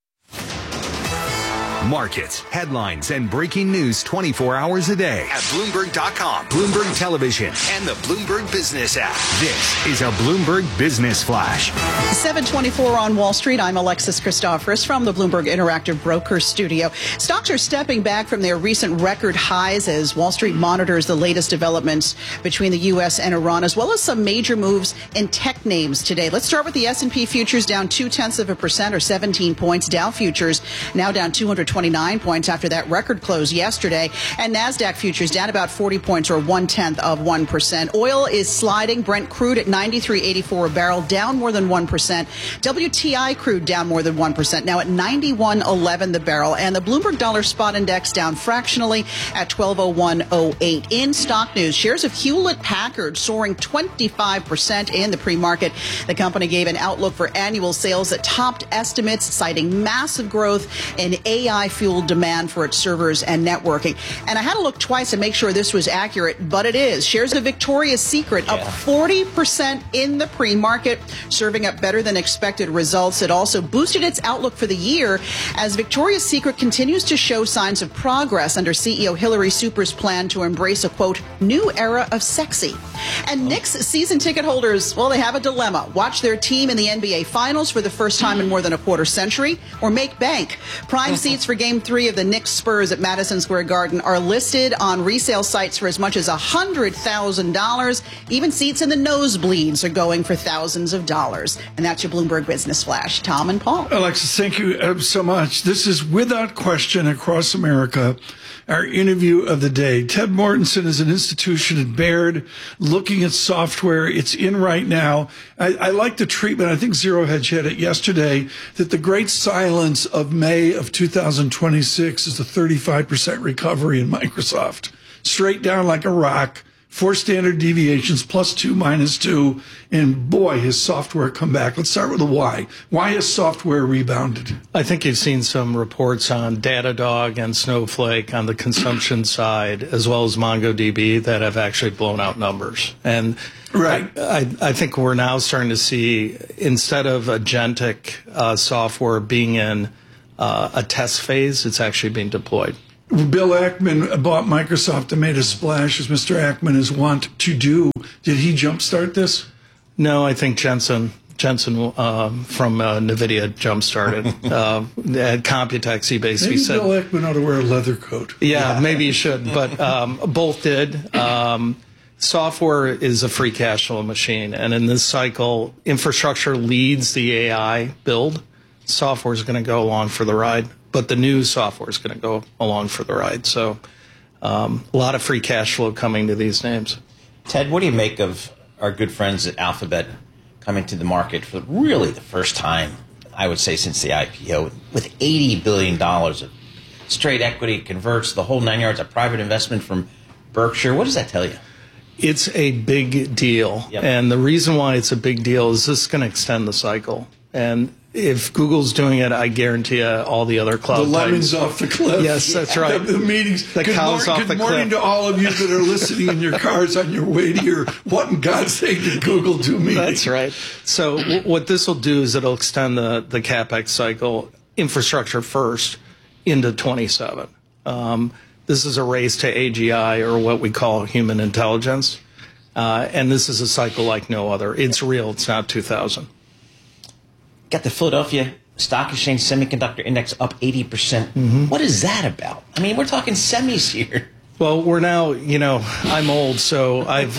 Speaker 10: Markets, headlines, and breaking news 24 hours a day at Bloomberg.com, Bloomberg Television, and the Bloomberg Business app. This is a Bloomberg Business Flash.
Speaker 12: 7:24 on Wall Street. I'm Alexis Christoforous from the Bloomberg Interactive Brokers studio. Stocks are stepping back from their recent record highs as Wall Street monitors the latest developments between the U.S. and Iran, as well as some major moves in tech names today. Let's start with the S&P futures down 0.2% or 17 points. Dow futures now down 229 points after that record close yesterday. And NASDAQ futures down about 40 points or 0.1%. Oil is sliding. Brent crude at $93.84 a barrel, down more than 1%. WTI crude down more than 1%, now at $91.11 the barrel. And the Bloomberg Dollar Spot Index down fractionally at 1201.08. In stock news, shares of Hewlett-Packard soaring 25% in the pre-market. The company gave an outlook for annual sales that topped estimates, citing massive growth in AI-fueled demand for its servers and networking. And I had to look twice to make sure this was accurate, but it is. Shares of Victoria's Secret up 40% in the pre-market, serving up better than expected results. It also boosted its outlook for the year as Victoria's Secret continues to show signs of progress under CEO Hillary Super's plan to embrace a, quote, new era of sexy. And Knicks season ticket holders, well, they have a dilemma. Watch their team in the NBA Finals for the first time in more than a quarter century, or make bank. Prime seats for for Game 3 of the Knicks Spurs at Madison Square Garden are listed on resale sites for as much as $100,000. Even seats in the nosebleeds are going for thousands of dollars. And that's your Bloomberg Business Flash. Tom and Paul.
Speaker 8: Alexis, thank you so much. This is without question across America our interview of the day. Ted Mortensen is an institution at Baird looking at software. It's in right now. I like the treatment. I think Zero Hedge had it yesterday that the great silence of May of 2026 is a 35% recovery in Microsoft. Straight down like a rock. 4 standard deviations, +2, -2, and boy, has software come back. Let's start with the why. Why has software rebounded?
Speaker 1: I think you've seen some reports on Datadog and Snowflake on the consumption side, as well as MongoDB, that have actually blown out numbers. And
Speaker 8: right.
Speaker 1: I think we're now starting to see, instead of agentic software being in a test phase, it's actually being deployed.
Speaker 8: Bill Ackman bought Microsoft and made a splash, as Mr. Ackman is wont to do. Did he jumpstart this?
Speaker 1: No, I think Jensen from NVIDIA jumpstarted. At Computex, he basically
Speaker 8: maybe
Speaker 1: said...
Speaker 8: Bill Ackman ought to wear a leather coat.
Speaker 1: Yeah, maybe he should, but both did. Software is a free cash flow machine, and in this cycle, infrastructure leads the AI build. Software is going to go along for the ride. But the new software is going to go along for the ride. So a lot of free cash flow coming to these names.
Speaker 9: Ted, what do you make of our good friends at Alphabet coming to the market for really the first time, I would say, since the IPO, with $80 billion of straight equity, converts, the whole 9 yards, a private investment from Berkshire? What does that tell you?
Speaker 1: It's a big deal.
Speaker 9: Yep.
Speaker 1: And the reason why it's a big deal is this is going to extend the cycle. And if Google's doing it, I guarantee you all the other cloud
Speaker 8: the lemons off the cliff.
Speaker 1: Yes, that's right.
Speaker 8: The meetings.
Speaker 1: The cows off the cliff.
Speaker 8: Good morning to all of you that are listening in your cars on your way to your What in God's sake did Google do meeting.
Speaker 1: That's right. So what this will do is it'll extend the CapEx cycle, infrastructure first, into 27. This is a race to AGI, or what we call human intelligence. And this is a cycle like no other. It's real. It's not 2000.
Speaker 9: Got the Philadelphia Stock Exchange Semiconductor Index up 80%. Mm-hmm. What is that about? I mean, we're talking semis here.
Speaker 1: Well, we're now, I'm old, so I've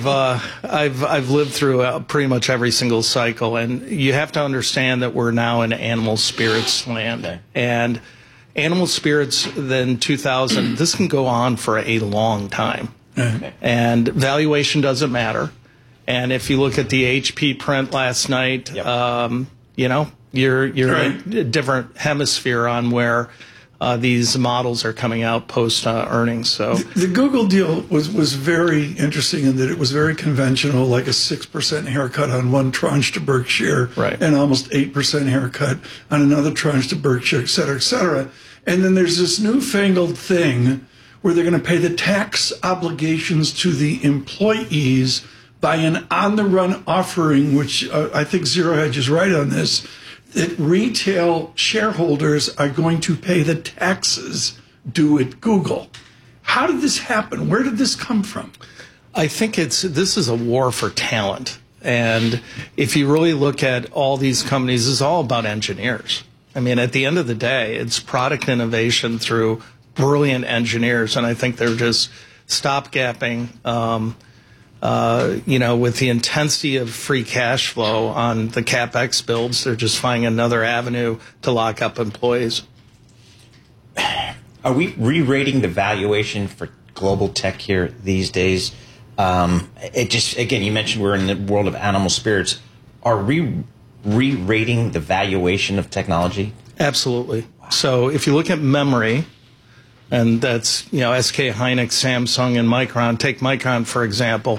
Speaker 1: lived through pretty much every single cycle, and you have to understand that we're now in animal spirits land. Okay. And animal spirits, then 2000, this can go on for a long time. Okay. And valuation doesn't matter. And if you look at the HP print last night, yep. You're right. In a different hemisphere on where these models are coming out post earnings. So
Speaker 8: the Google deal was very interesting in that it was very conventional, like a 6% haircut on one tranche to Berkshire,
Speaker 1: right,
Speaker 8: and almost 8% haircut on another tranche to Berkshire, et cetera, et cetera. And then there's this newfangled thing where they're going to pay the tax obligations to the employees by an on-the-run offering, which I think Zero Hedge is right on this, that retail shareholders are going to pay the taxes due at Google. How did this happen? Where did this come from?
Speaker 1: I think this is a war for talent. And if you really look at all these companies, it's all about engineers. I mean, at the end of the day, it's product innovation through brilliant engineers, and I think they're just stopgapping with the intensity of free cash flow on the CapEx builds. They're just finding another avenue to lock up employees.
Speaker 9: Are we re-rating the valuation for global tech here these days? Again, you mentioned we're in the world of animal spirits. Are we re-rating the valuation of technology?
Speaker 1: Absolutely. Wow. So if you look at memory, and that's, SK Hynix, Samsung, and Micron. Take Micron, for example.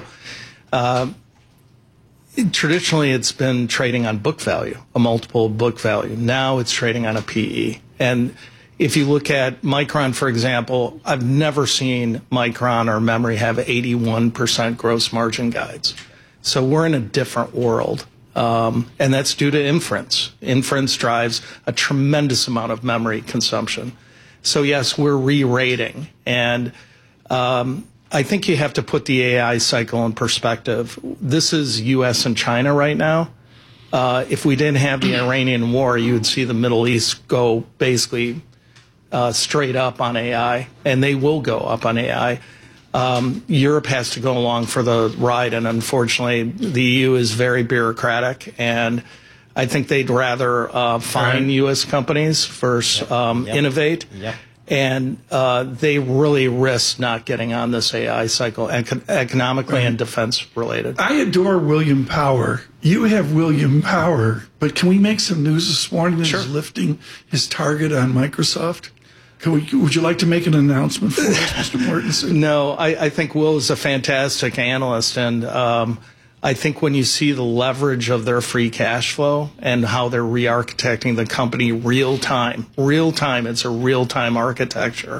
Speaker 1: Traditionally, it's been trading on book value, a multiple book value. Now it's trading on a PE. And if you look at Micron, for example, I've never seen Micron or memory have 81% gross margin guides. So we're in a different world. And that's due to inference. Inference drives a tremendous amount of memory consumption. So, yes, we're re-rating. And I think you have to put the AI cycle in perspective. This is U.S. and China right now. If we didn't have the Iranian war, you would see the Middle East go basically straight up on AI, and they will go up on AI. Europe has to go along for the ride, and unfortunately, the EU is very bureaucratic, and I think they'd rather fine U.S. companies versus innovate.
Speaker 9: Yep.
Speaker 1: And they really risk not getting on this AI cycle, economically and defense related.
Speaker 8: I adore William Power. You have William Power, but can we make some news this morning that he's lifting his target on Microsoft? Would you like to make an announcement for us, Mr. Mortensen?
Speaker 1: No, I think Will is a fantastic analyst, and I think when you see the leverage of their free cash flow and how they're re-architecting the company real time, it's a real-time architecture.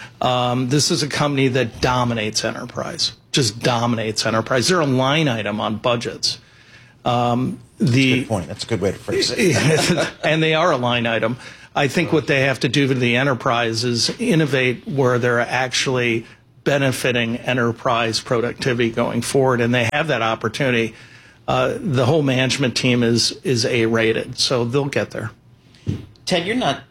Speaker 1: This is a company that dominates enterprise, just dominates enterprise. They're a line item on budgets.
Speaker 9: That's a good point. That's a good way to phrase it.
Speaker 1: And they are a line item. I think what they have to do to the enterprise is innovate where they're actually benefiting enterprise productivity going forward, and they have that opportunity. The whole management team is A-rated, so they'll get there.
Speaker 9: Ted, you're not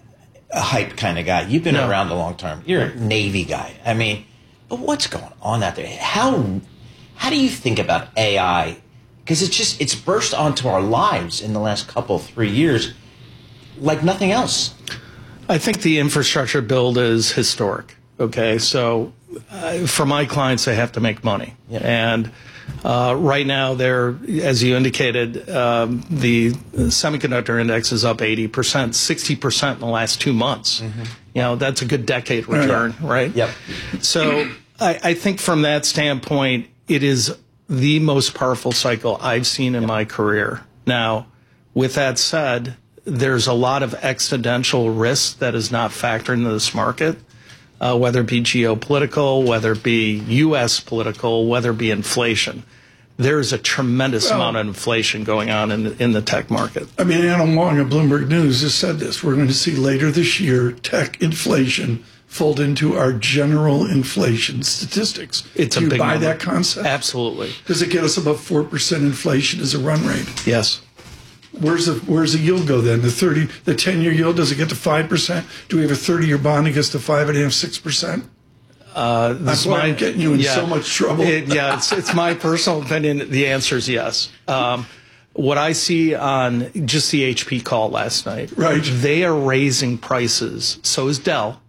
Speaker 9: a hype kind of guy. You've been around a long time. You're a Navy guy. I mean, but what's going on out there? How do you think about AI? Because it's burst onto our lives in the last 3 years like nothing else.
Speaker 1: I think the infrastructure build is historic. Okay, so for my clients, they have to make money.
Speaker 9: Yep.
Speaker 1: And right now, as you indicated, the semiconductor index is up 80%, 60% in the last 2 months.
Speaker 9: Mm-hmm.
Speaker 1: You know, that's a good decade return, right?
Speaker 9: Yep.
Speaker 1: So I think from that standpoint, it is the most powerful cycle I've seen in my career. Now, with that said, there's a lot of existential risk that is not factored into this market. Whether it be geopolitical, whether it be U.S. political, whether it be inflation. There's a tremendous amount of inflation going on in the tech market.
Speaker 8: I mean, Adam Long of Bloomberg News just said this. We're going to see later this year tech inflation fold into our general inflation statistics.
Speaker 1: It's
Speaker 8: Do you
Speaker 1: big
Speaker 8: buy
Speaker 1: number.
Speaker 8: that concept?
Speaker 1: Absolutely.
Speaker 8: Does it get us above 4% inflation as a run rate?
Speaker 1: Yes.
Speaker 8: Where's the yield go then? The 10-year yield, does it get to 5%? Do we have a 30-year bond that gets to 5.5%, 6%? That's why I'm getting you in so much trouble.
Speaker 1: It's my personal opinion. The answer is yes. What I see on just the HP call last night, they are raising prices. So is Dell.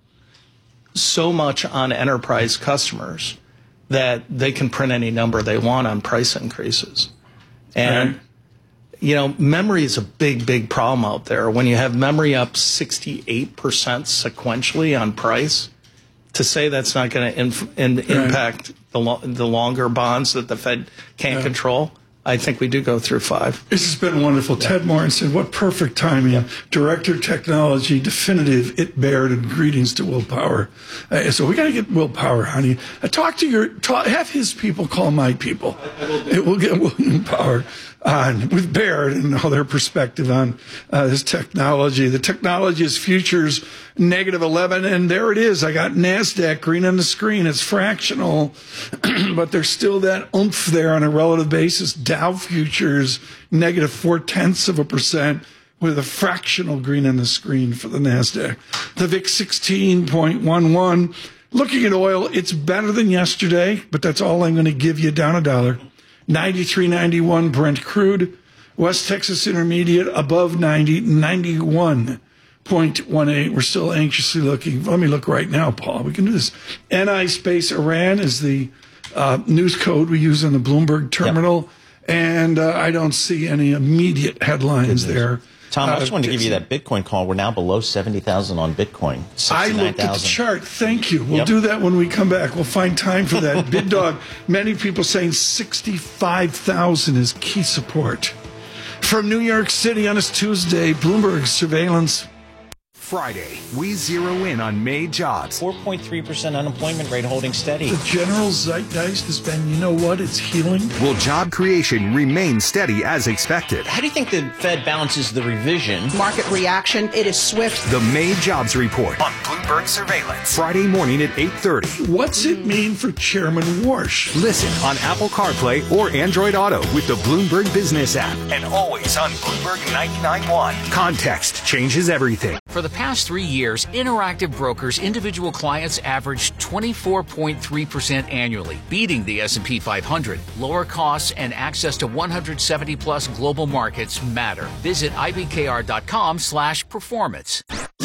Speaker 1: So much on enterprise customers that they can print any number they want on price increases. And you know, memory is a big problem out there. When you have memory up 68% sequentially on price, to say that's not going to impact the longer bonds that the Fed can't control, I think we do go through 5.
Speaker 8: This has been wonderful. Ted Mortensen, what perfect timing. Director of Technology, Definitive, at Baird, and greetings to Will Power. So we got to get Will Power, honey. Have his people call my people. We'll get William Power on with Baird and all their perspective on this technology. The technology is futures -11, and there it is. I got NASDAQ green on the screen. It's fractional, but there's still that oomph there on a relative basis. Dow futures -0.4% with a fractional green on the screen for the NASDAQ. The VIX 16.11. Looking at oil, it's better than yesterday, but that's all I'm going to give you, down $1. 93.91 Brent crude. West Texas Intermediate above 90, 91.18. We're still anxiously looking. Let me look right now, Paul. We can do this. NI space Iran is the news code we use on the Bloomberg terminal. And I don't see any immediate headlines there.
Speaker 9: Tom, I just wanted to give you that Bitcoin call. We're now below 70,000 on Bitcoin.
Speaker 8: I looked at the chart. Thank you. We'll do that when we come back. We'll find time for that. Bid Dog, many people saying 65,000 is key support. From New York City on this Tuesday, Bloomberg surveillance.
Speaker 10: Friday, we zero in on May jobs.
Speaker 9: 4.3% unemployment rate holding steady.
Speaker 8: The general zeitgeist has been, you know what, it's healing.
Speaker 10: Will job creation remain steady as expected?
Speaker 9: How do you think the Fed balances the revision?
Speaker 12: Market reaction, it is swift.
Speaker 10: The May jobs report on Bloomberg Surveillance. Friday morning at 8:30.
Speaker 8: What's it mean for Chairman Warsh?
Speaker 10: Listen on Apple CarPlay or Android Auto with the Bloomberg Business app. And always on Bloomberg 99.1. Context changes everything.
Speaker 5: For the past 3 years, Interactive Brokers individual clients averaged 24.3% annually, beating the S&P 500. Lower costs and access to 170-plus global markets matter. Visit ibkr.com/performance.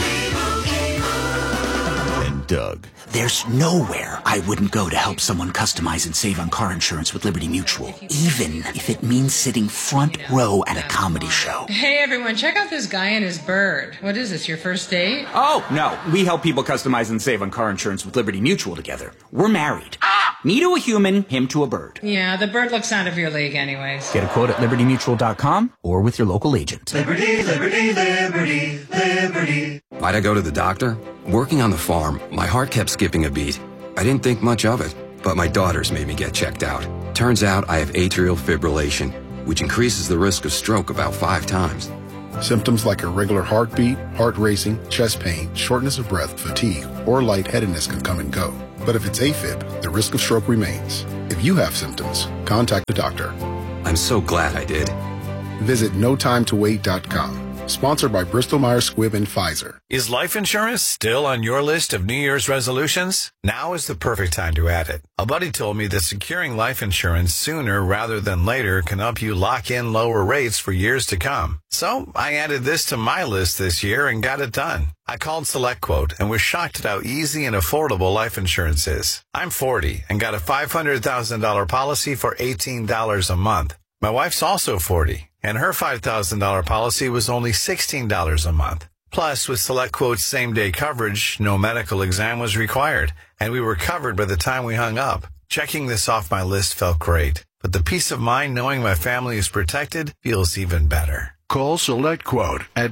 Speaker 25: And Doug.
Speaker 2: There's nowhere I wouldn't go to help someone customize and save on car insurance with Liberty Mutual, even if it means sitting front row at a comedy show.
Speaker 3: Hey everyone, check out this guy and his bird. What is this, your first date?
Speaker 2: Oh, no. We help people customize and save on car insurance with Liberty Mutual together. We're married. Me to a human, him to a bird.
Speaker 3: Yeah, the bird looks out of your league anyways.
Speaker 2: Get a quote at libertymutual.com or with your local agent.
Speaker 11: Liberty, liberty, liberty, liberty.
Speaker 13: Why'd I go to the doctor? Working on the farm, my heart kept skipping a beat. I didn't think much of it, but my daughters made me get checked out. Turns out I have atrial fibrillation, which increases the risk of stroke about 5 times.
Speaker 14: Symptoms like irregular heartbeat, heart racing, chest pain, shortness of breath, fatigue, or lightheadedness can come and go. But if it's AFib, the risk of stroke remains. If you have symptoms, contact the doctor.
Speaker 13: I'm so glad I did.
Speaker 14: Visit notimetowait.com. Sponsored by Bristol-Myers Squibb and Pfizer.
Speaker 26: Is life insurance still on your list of New Year's resolutions? Now is the perfect time to add it. A buddy told me that securing life insurance sooner rather than later can help you lock in lower rates for years to come. So I added this to my list this year and got it done. I called SelectQuote and was shocked at how easy and affordable life insurance is. I'm 40 and got a $500,000 policy for $18 a month. My wife's also 40. And her $5,000 policy was only $16 a month. Plus, with SelectQuote's same-day coverage, no medical exam was required, and we were covered by the time we hung up. Checking this off my list felt great, but the peace of mind knowing my family is protected feels even better.
Speaker 27: Call SelectQuote at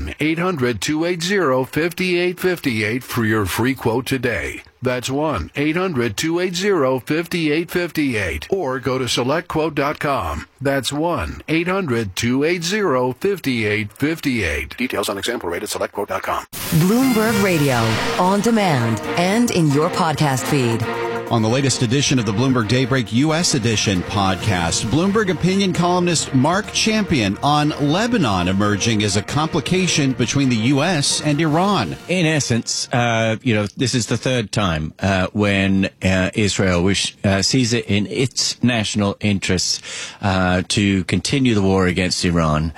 Speaker 27: 1-800-280-5858 for your free quote today. That's 1-800-280-5858. Or go to SelectQuote.com. That's 1-800-280-5858. Details on example rate at SelectQuote.com.
Speaker 6: Bloomberg Radio, on demand and in your podcast feed.
Speaker 28: On the latest edition of the Bloomberg Daybreak U.S. Edition podcast, Bloomberg opinion columnist Mark Champion on Lebanon emerging as a complication between the U.S. and Iran.
Speaker 29: In essence, this is the third time when Israel sees it in its national interests to continue the war against Iran,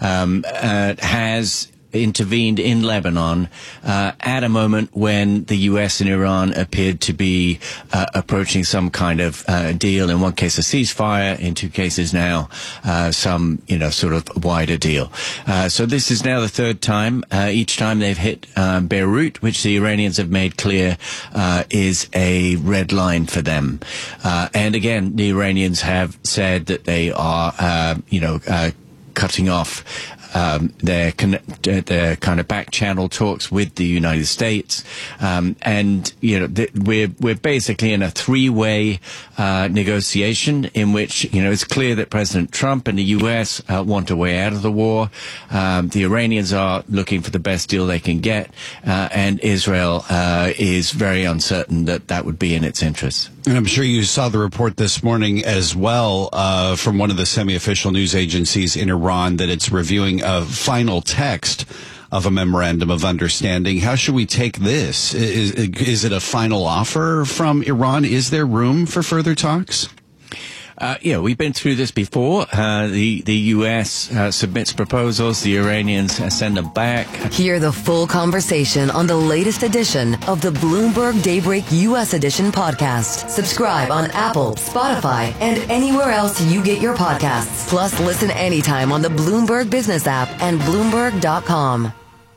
Speaker 29: has intervened in Lebanon at a moment when the U.S. and Iran appeared to be approaching some kind of deal. In one case, a ceasefire. In 2 cases now, some sort of wider deal. So this is now the third time. Each time they've hit Beirut, which the Iranians have made clear is a red line for them. And again, the Iranians have said that they are, cutting off their kind of back channel talks with the United States, and we're basically in a 3-way negotiation in which it's clear that President Trump and the U.S. want a way out of the war. The Iranians are looking for the best deal they can get, and Israel is very uncertain that would be in its interests.
Speaker 28: And I'm sure you saw the report this morning as well from one of the semi-official news agencies in Iran that it's reviewing a final text of a memorandum of understanding. How should we take this? Is it a final offer from Iran? Is there room for further talks?
Speaker 29: We've been through this before. The U.S. submits proposals. The Iranians send them back.
Speaker 6: Hear the full conversation on the latest edition of the Bloomberg Daybreak U.S. Edition podcast. Subscribe on Apple, Spotify, and anywhere else you get your podcasts. Plus, listen anytime on the Bloomberg Business app and Bloomberg.com.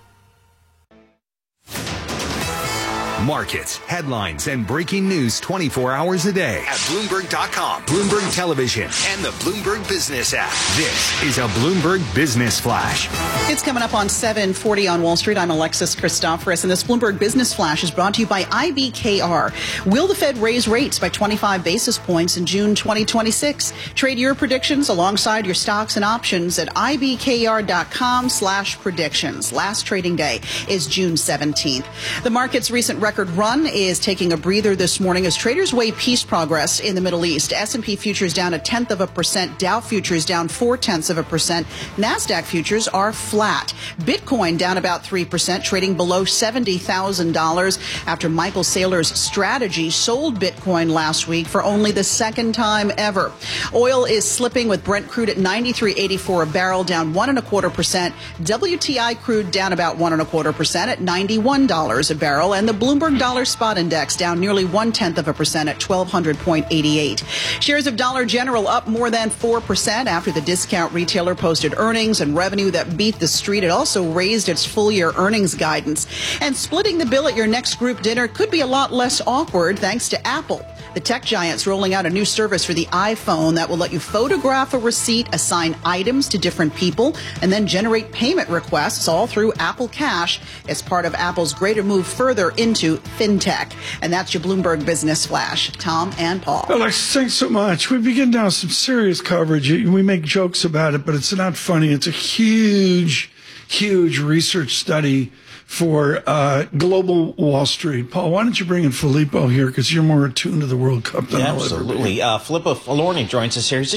Speaker 10: Markets, headlines, and breaking news 24 hours a day at Bloomberg.com, Bloomberg Television, and the Bloomberg Business app. This is a Bloomberg Business Flash.
Speaker 12: It's coming up on 7:40 on Wall Street. I'm Alexis Christoforous, and this Bloomberg Business Flash is brought to you by IBKR. Will the Fed raise rates by 25 basis points in June 2026? Trade your predictions alongside your stocks and options at IBKR.com/predictions. Last trading day is June 17th. The market's recent record record run is taking a breather this morning as traders weigh peace progress in the Middle East. S&P futures down 0.1%, Dow futures down 0.4%, NASDAQ futures are flat. Bitcoin down about 3%, trading below $70,000 after Michael Saylor's strategy sold Bitcoin last week for only the second time ever. Oil is slipping with Brent crude at $93.84 a barrel, down 1.25%. WTI crude down about 1.25% at $91 a barrel, and the Bloomberg Dollar Spot Index down nearly 0.1% at 1,200.88. Shares of Dollar General up more than 4% after the discount retailer posted earnings and revenue that beat the street. It also raised its full-year earnings guidance. And splitting the bill at your next group dinner could be a lot less awkward thanks to Apple. The tech giant's rolling out a new service for the iPhone that will let you photograph a receipt, assign items to different people, and then generate payment requests all through Apple Cash as part of Apple's greater move further into fintech. And that's your Bloomberg Business Flash. Tom and Paul.
Speaker 8: Alex, thanks so much. We begin now some serious coverage. We make jokes about it, but it's not funny. It's a huge research study for global Wall Street. Paul, why don't you bring in Filippo here, because you're more attuned to the World Cup than I'll ever be.
Speaker 9: Absolutely. Filippo Falorni joins us here. He's